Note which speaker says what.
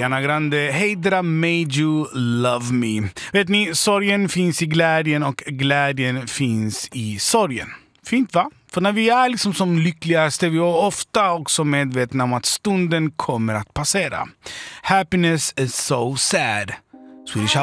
Speaker 1: Ariana Grande, Heidra made you love me. Vet ni, sorgen finns i glädjen och glädjen finns i sorgen. Fint va? För när vi är liksom som lyckligast är vi ofta också medvetna om att stunden kommer att passera. Happiness is so sad. Swedish